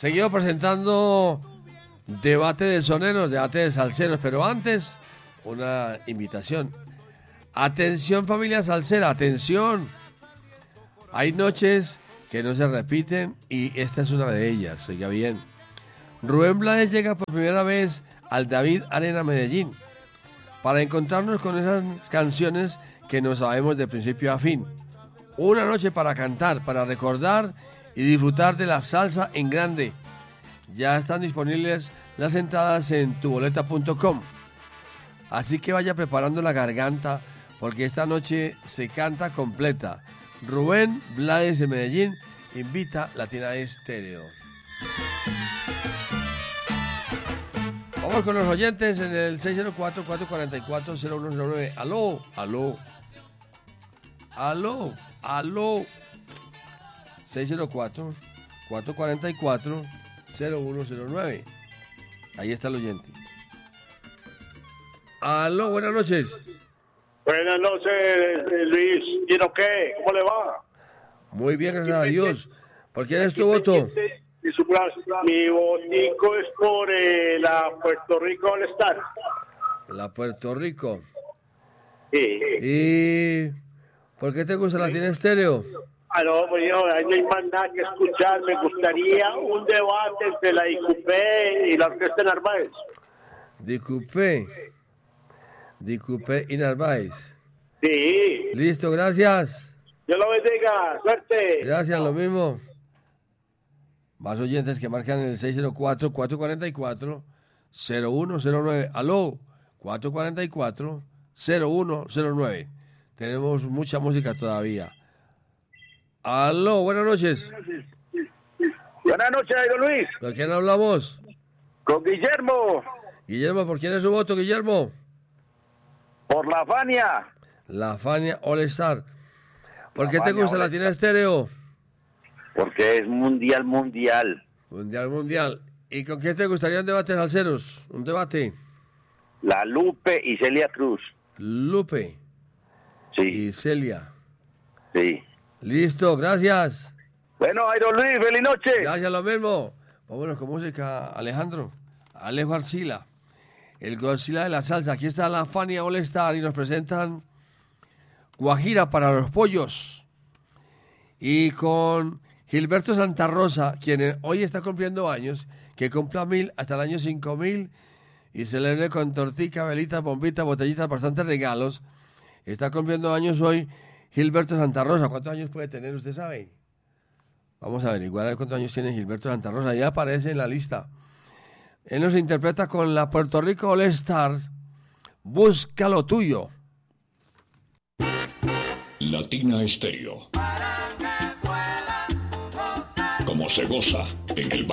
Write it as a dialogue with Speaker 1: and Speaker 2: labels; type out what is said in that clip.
Speaker 1: Seguimos presentando debate de soneros, debate de salseros, pero antes, una invitación. Atención familia salsera, atención. Hay noches que no se repiten y esta es una de ellas, oiga bien. Rubén Blades llega por primera vez al David Arena Medellín para encontrarnos con esas canciones que no sabemos de principio a fin. Una noche para cantar, para recordar y disfrutar de la salsa en grande. Ya están disponibles las entradas en tuboleta.com. Así que vaya preparando la garganta porque esta noche se canta completa. Rubén Blades de Medellín invita Latina Estéreo. Vamos con los oyentes en el 604-444-0109. Aló, aló. Aló, aló. 604-444-0109. Ahí está el oyente. Aló, buenas noches.
Speaker 2: Buenas noches, Luis. ¿Y no qué? ¿Cómo le va?
Speaker 1: Muy bien, gracias a Dios. ¿Por quién es tu voto?
Speaker 2: Mi votico es por la Puerto Rico All Star.
Speaker 1: La Puerto Rico.
Speaker 2: Sí.
Speaker 1: ¿Y por qué te gusta Latina Estéreo?
Speaker 2: No, pues no hay más nada que escuchar. Me gustaría un debate entre la IQP y la Orquesta Narváez.
Speaker 1: Dicupé y Narváez.
Speaker 2: Sí.
Speaker 1: Listo, gracias.
Speaker 2: Dios lo bendiga. Suerte.
Speaker 1: Gracias, lo mismo. Más oyentes que marcan el 604-444-0109. Aló, 444-0109. Tenemos mucha música todavía. Aló, buenas noches.
Speaker 2: Buenas noches, don Luis.
Speaker 1: ¿Con quién hablamos?
Speaker 2: Con Guillermo.
Speaker 1: Guillermo, ¿por quién es su voto, Guillermo?
Speaker 2: Por la Fania.
Speaker 1: La Fania All Star. ¿Por qué te gusta Latina Estéreo?
Speaker 2: Porque es mundial.
Speaker 1: Mundial. ¿Y con quién te gustaría un debate, salseros? Un debate.
Speaker 2: La Lupe y Celia Cruz.
Speaker 1: Lupe.
Speaker 2: Sí.
Speaker 1: Y Celia.
Speaker 2: Sí.
Speaker 1: Listo, gracias.
Speaker 2: Bueno, don Luis, feliz noche.
Speaker 1: Gracias, lo mismo. Vámonos con música, Alejandro. Alejo Arcila. El Godzilla de la salsa. Aquí está la Fania All Star y nos presentan Guajira para los pollos. Y con Gilberto Santa Rosa, quien hoy está cumpliendo años, que cumpla 1000 hasta el año 5000 y celebre con tortica, velitas, bombitas, botellitas, bastantes regalos. Está cumpliendo años hoy Gilberto Santa Rosa. ¿Cuántos años puede tener? ¿Usted sabe? Vamos a averiguar a ver cuántos años tiene Gilberto Santa Rosa. Ya aparece en la lista. Él nos interpreta con la Puerto Rico All Stars. Busca lo tuyo.
Speaker 3: Latina Estéreo. Como se goza en el